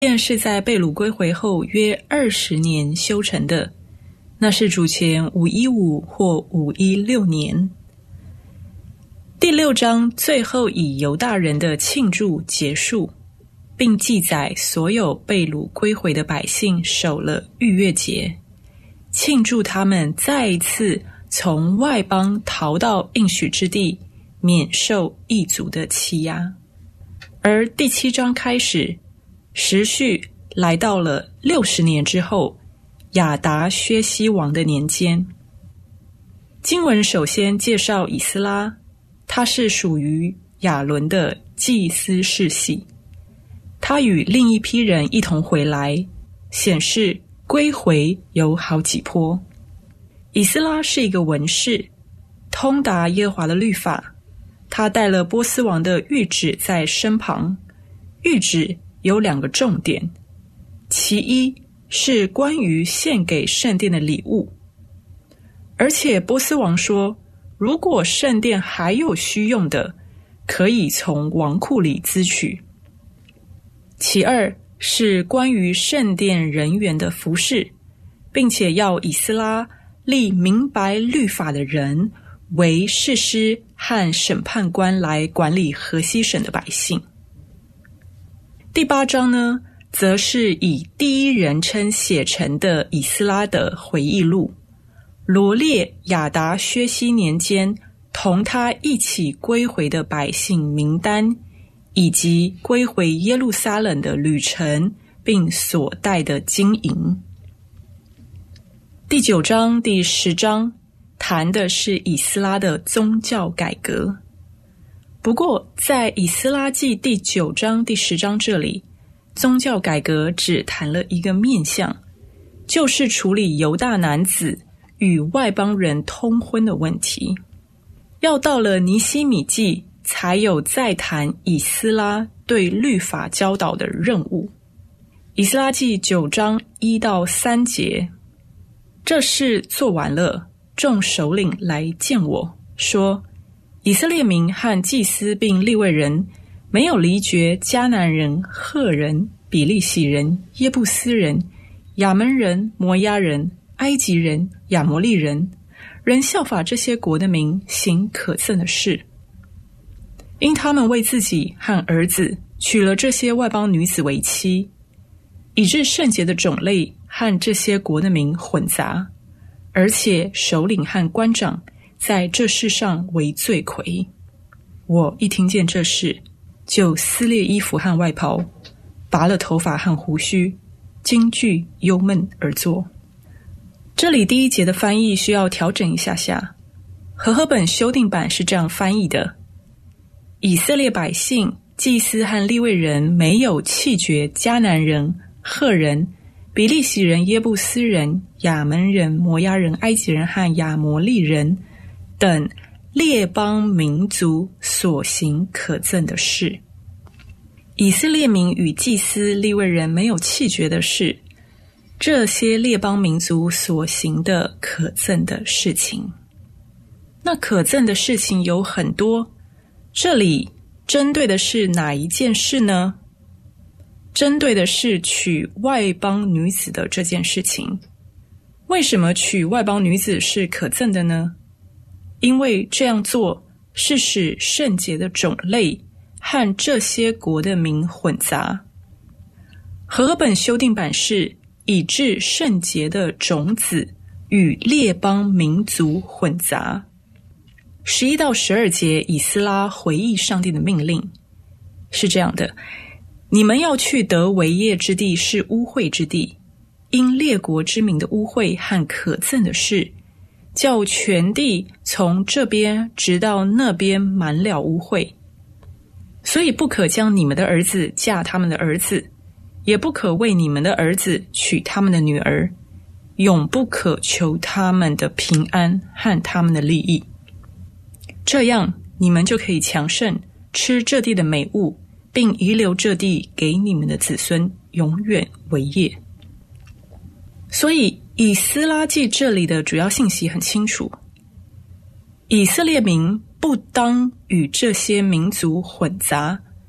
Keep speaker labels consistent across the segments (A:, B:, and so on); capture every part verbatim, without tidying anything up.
A: 殿是在被掳归回后约二十年修成的，那是主前五一五或五一六年。第六章最后以犹大人的庆祝结束，并记载所有被掳归回的百姓守了逾越节，庆祝他们再一次从外邦逃到应许之地，免受异族的欺压。而第七章开始，时序来到了六十年之后，亚达薛西王的年间。经文首先介绍以斯拉，他是属于亚伦的祭司世系，他与另一批人一同回来，显示归回有好几波。以斯拉是一个文士，通达耶和华的律法，他带了波斯王的谕旨在身旁。谕旨有两个重点，其一是关于献给圣殿的礼物，而且波斯王说，如果圣殿还有需用的，可以从王库里支取。其二是关于圣殿人员的服事，并且要以斯拉立明白律法的人为士师和审判官来管理河西省的百姓。第八章呢，则是以第一人称写成的以斯拉的回忆录，罗列亚达薛西年间同他一起归回的百姓名单，以及归回耶路撒冷的旅程，并所带的金银。第九章、第十章谈的是以斯拉的宗教改革。不过在以斯拉记第九章、第十章这里，宗教改革只谈了一个面向，就是处理犹大男子与外邦人通婚的问题。要到了尼希米记，才有再谈以斯拉对律法教导的任务。以斯拉记九章一到三节，这事做完了，众首领来见我，说，以色列民和祭司并利未人没有离绝迦南人、赫人、比利洗人、耶布斯人、亚门人、摩押人、埃及人、亚摩利人，仍效法这些国的民行可憎的事，因他们为自己和儿子娶了这些外邦女子为妻，以致圣洁的种类和这些国的民混杂，而且首领和官长在这事上为罪魁。我一听见这事，就撕裂衣服和外袍，拔了头发和胡须，惊惧忧闷而坐。这里第一节的翻译需要调整一下下，和合本修订版是这样翻译的：以色列百姓、祭司和利未人没有弃绝迦南人、赫人、比利洗人、耶布斯人、亚门人、摩押人、埃及人和亚摩利人等列邦民族所行可憎的事。以色列民与祭司利未人没有弃绝的是这些列邦民族所行的可憎的事情。那可憎的事情有很多，这里针对的是哪一件事呢？针对的是娶外邦女子的这件事情。为什么娶外邦女子是可憎的呢？因为这样做是使圣洁的种类和这些国的民混杂。和合本修订版是以致圣洁的种子与列邦民族混杂。十一到十二节，以斯拉回忆上帝的命令是这样的：你们要去得为业之地是污秽之地，因列国之民的污秽和可憎的事，叫全地从这边直到那边满了污秽。所以不可将你们的儿子嫁他们的儿子，也不可为你们的儿子娶他们的女儿，永不可求他们的平安和他们的利益。这样你们就可以强盛，吃这地的美物，并遗留这地给你们的子孙，永远为业。所以以斯拉记这里的主要信息很清楚，以色列民不当与这些民族混杂，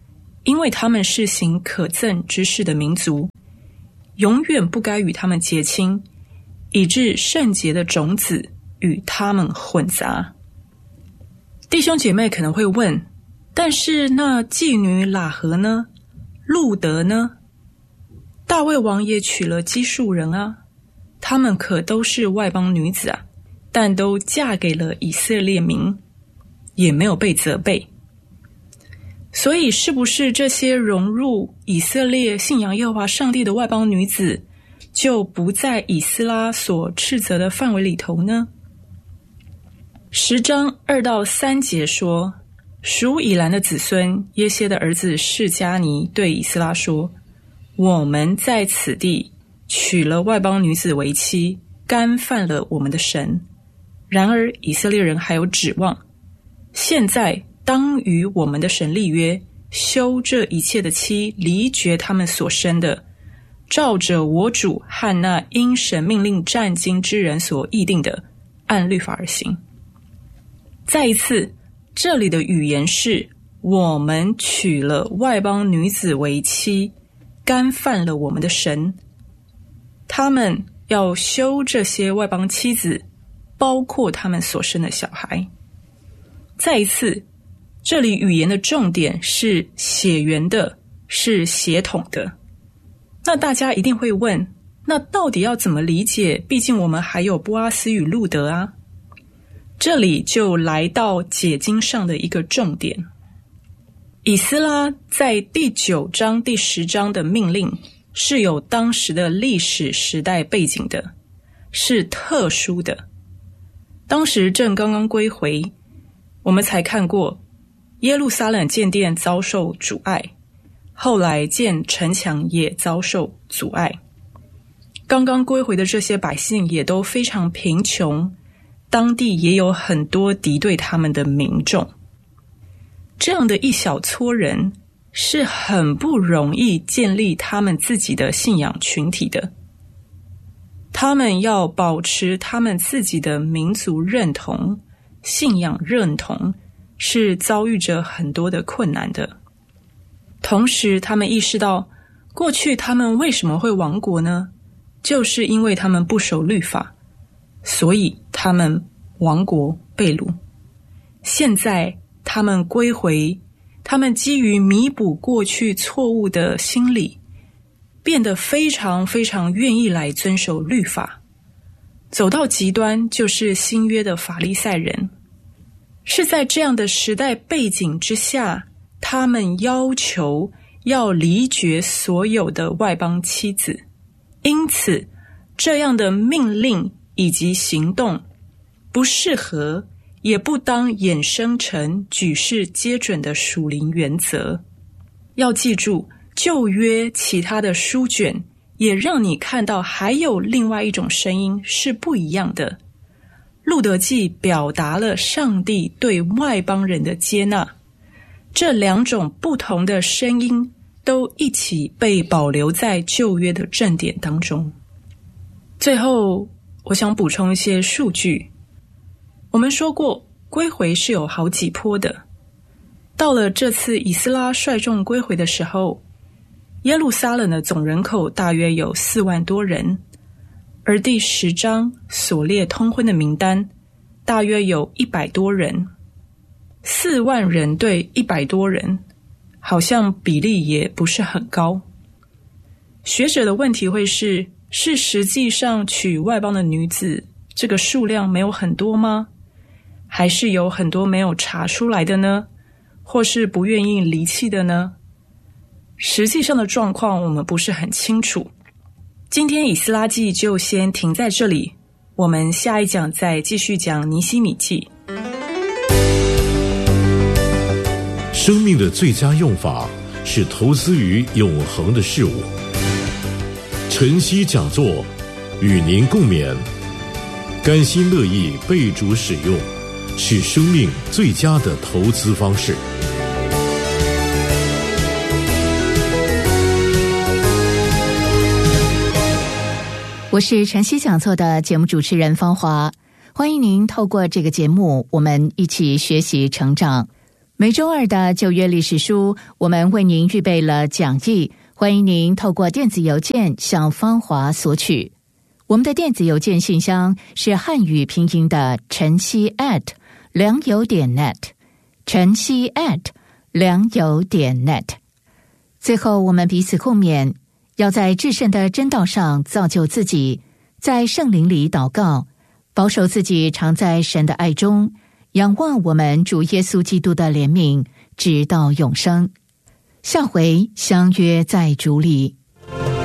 A: 因为他们是行可憎之事的民族，永远不该与他们结亲，以致圣洁的种子与他们混杂。弟兄姐妹可能会问，但是那妓女喇合呢？路德呢？大卫王也娶了基述人啊，他们可都是外邦女子啊，但都嫁给了以色列民，也没有被责备。所以是不是这些融入以色列信仰耶和华上帝的外邦女子就不在以斯拉所斥责的范围里头呢？十章二到三节说，属以兰的子孙耶歇的儿子示迦尼对以斯拉说，我们在此地娶了外邦女子为妻，干犯了我们的神。然而以色列人还有指望，现在当与我们的神立约，休这一切的妻，离绝他们所生的，照着我主和那因神命令战经之人所议定的，按律法而行。再一次，这里的语言是我们娶了外邦女子为妻，干犯了我们的神。他们要休这些外邦妻子，包括他们所生的小孩。再一次，这里语言的重点是血缘的，是血统的。那大家一定会问，那到底要怎么理解？毕竟我们还有波阿斯与路德啊。这里就来到解经上的一个重点。以斯拉在第九章第十章的命令是有当时的历史时代背景的，是特殊的。当时正刚刚归回，我们才看过耶路撒冷建殿遭受阻碍，后来建城墙也遭受阻碍。刚刚归回的这些百姓也都非常贫穷，当地也有很多敌对他们的民众。这样的一小撮人是很不容易建立他们自己的信仰群体的。他们要保持他们自己的民族认同、信仰认同，是遭遇着很多的困难的。同时他们意识到，过去他们为什么会亡国呢？就是因为他们不守律法，所以他们亡国被掳。现在他们归回，他们基于弥补过去错误的心理，变得非常非常愿意来遵守律法。走到极端就是新约的法利赛人。是在这样的时代背景之下，他们要求要离绝所有的外邦妻子，因此这样的命令以及行动不适合，也不当衍生成举世皆准的属灵原则。要记住，旧约其他的书卷也让你看到还有另外一种声音是不一样的。路德记表达了上帝对外邦人的接纳，这两种不同的声音都一起被保留在旧约的正典当中。最后我想补充一些数据。我们说过，归回是有好几波的。到了这次以斯拉率众归回的时候，耶路撒冷的总人口大约有四万多人，而第十章所列通婚的名单大约有一百多人。四万人对一百多人，好像比例也不是很高。学者的问题会是，是实际上娶外邦的女子这个数量没有很多吗？还是有很多没有查出来的呢？或是不愿意离弃的呢？实际上的状况我们不是很清楚。今天以斯拉记就先停在这里，我们下一讲再继续讲尼希米记。
B: 生命的最佳用法是投资于永恒的事物。晨曦讲座与您共勉，甘心乐意被主使用，是生命最佳的投资方式。
C: 我是晨曦讲座的节目主持人芳华，欢迎您透过这个节目，我们一起学习成长。 每周二的旧约历史书，我们为您预备了讲义，欢迎您透过电子邮件向芳华索取。我们的电子邮件信箱是汉语拼音的晨曦 at 良友点 net， 晨曦 at 良友点 net。 最后，我们彼此共勉，要在至圣的真道上造就自己，在圣灵里祷告，保守自己常在神的爱中，仰望我们主耶稣基督的怜悯，直到永生。下回相约在主里。